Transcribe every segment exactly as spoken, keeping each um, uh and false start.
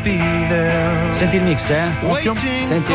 be there. Senti il mix, eh? Occhio. Senti.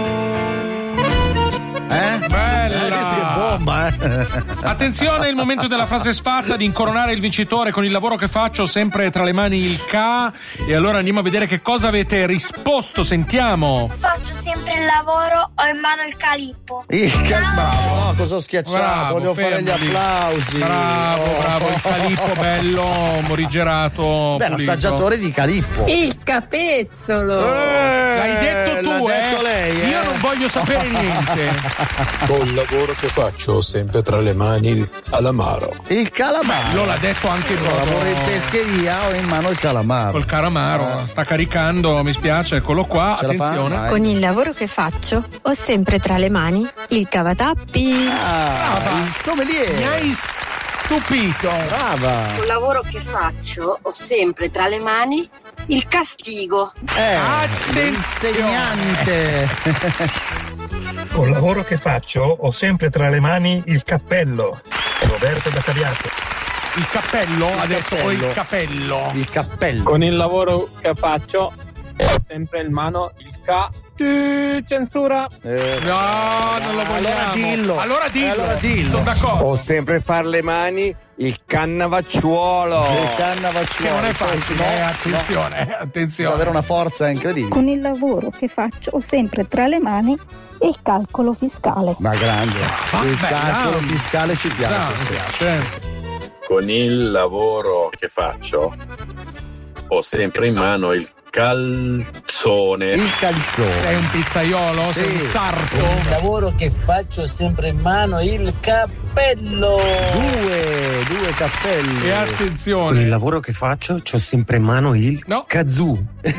Eh? Bella! Eh, che bomba, eh? Attenzione, è il momento della frase sfatta, di incoronare il vincitore. Con il lavoro che faccio ho sempre tra le mani il K. E allora andiamo a vedere che cosa avete risposto. Sentiamo. Faccio sempre il lavoro, ho in mano il calippo. Il cal- bravo, no, cosa ho schiacciato? Bravo, Voglio fare gli fermati. applausi. Bravo, Oh. bravo, il calippo bello, morigerato. Beh, pulito. l'assaggiatore di calippo. Il capezzolo. Eh, L'hai detto tu, l'ha eh? detto lei, eh? Io non voglio sapere niente. Col lavoro che faccio ho sempre tra le mani il calamaro. Il calamaro. Lo l'ha detto anche Io lavoro in proprio pescheria, ho in mano il calamaro. col calamaro. Eh. Sta caricando, mi spiace, eccolo qua. Ce la fa? Attenzione. Vai. Con il lavoro che faccio ho sempre tra le mani il cavatappi. Ah, Brava. il sommelier. Mi hai stupito. Brava. Col lavoro che faccio ho sempre tra le mani il castigo. Eh, Attenzione. l'insegnante. Col lavoro che faccio ho sempre tra le mani il cappello. Roberto da Cariato. Il cappello, ha detto, o il cappello. capello. Il cappello. Con il lavoro che faccio ho sempre in mano il K. Censura. Eh, No, non lo vogliamo. Allora dillo. Allora dillo. Eh, allora dillo. Sono d'accordo. Ho sempre fra le mani il cannavacciuolo. Il Che cannavacciuolo. non è facile, No, eh, no. attenzione, Deve attenzione. avere una forza incredibile. Con il lavoro che faccio ho sempre tra le mani il calcolo fiscale. Ma grande. Ah, il bella. calcolo fiscale ci piace. Esatto, mi piace. Con il lavoro che faccio ho sempre in mano il calzone. Il calzone. Sei un pizzaiolo? Sì. Sei un sarto? Il lavoro che faccio sempre in mano il cappello. Due, due cappelli. E Con il attenzione. lavoro che faccio c'ho sempre in mano il No. kazoo.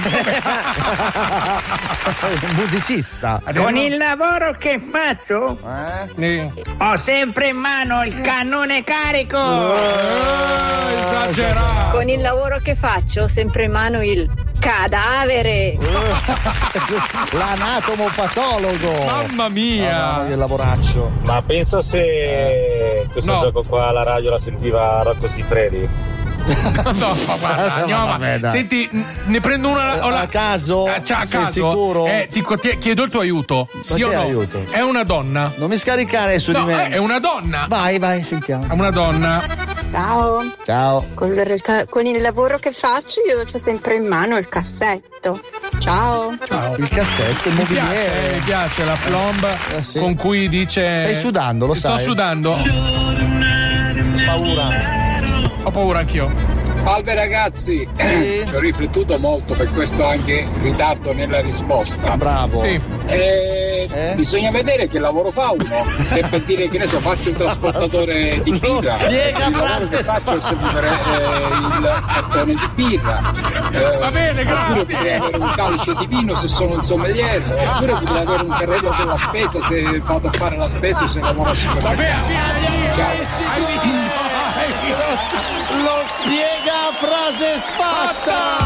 Un musicista. Con il lavoro che faccio Eh? ho sempre in mano il cannone carico. esagerato. Con il lavoro che faccio ho sempre in mano il cadavere. L'anatomopatologo. Mamma mia. Mamma mia, il lavoraccio. Ma pensa se questo No. gioco qua alla radio la sentiva Rocco Siffredi? No, ma guarda, andiamo Vabbè, avanti. dai. Senti, n- ne prendo una. ho la- A caso? Eh, cioè, a Sei caso? sicuro? Eh, ti co- ti- chiedo il tuo aiuto. Sì che o no? aiuto? È una donna. Non mi scaricare su No, di me. eh, è una donna. Vai, vai, È sentiamo. una donna. Ciao. Ciao. Con il, con il lavoro che faccio io ho sempre in mano il cassetto. Ciao. Ciao. Il cassetto, il Mi piace, eh, mobiliere. mi piace la plomb Eh, sì. con cui dice. Stai sudando, lo Sto sai. sudando. Paura. Ho paura anch'io. Salve ragazzi, Sì. ci ho riflettuto molto, per questo anche ritardo nella risposta. Bravo. Sì. Eh, Eh? Bisogna vedere che lavoro fa uno. Se per dire che ne so, faccio il trasportatore di Lo birra, spiega, il lavoro frase che faccio è sempre eh, il cartone di birra. Eh, Va bene, Oppure grazie. potrei avere un calice di vino se sono un sommelier, oppure potrei avere un carrello della spesa se vado a fare la spesa o se lavoro al supermercato. Ciao. Lo spiega a frase sfatta.